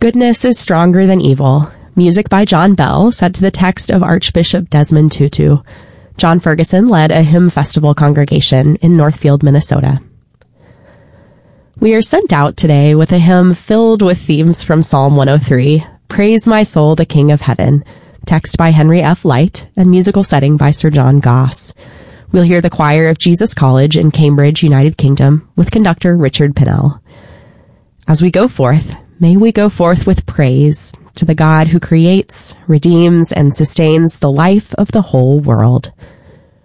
Goodness is Stronger Than Evil. Music by John Bell, set to the text of Archbishop Desmond Tutu. John Ferguson led a hymn festival congregation in Northfield, Minnesota. We are sent out today with a hymn filled with themes from Psalm 103, Praise My Soul, the King of Heaven, text by Henry F. Light, and musical setting by Sir John Goss. We'll hear the choir of Jesus College in Cambridge, United Kingdom, with conductor Richard Pinnell. As we go forth, may we go forth with praise to the God who creates, redeems, and sustains the life of the whole world.